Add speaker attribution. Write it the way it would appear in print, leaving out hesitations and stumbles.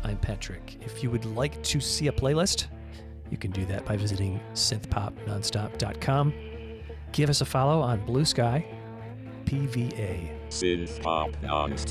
Speaker 1: I'm Patrick. If you would like to see a playlist, you can do that by visiting synthpopnonstop.com. Give us a follow on Blue Sky, PVA.
Speaker 2: Synth Pop Nonstop.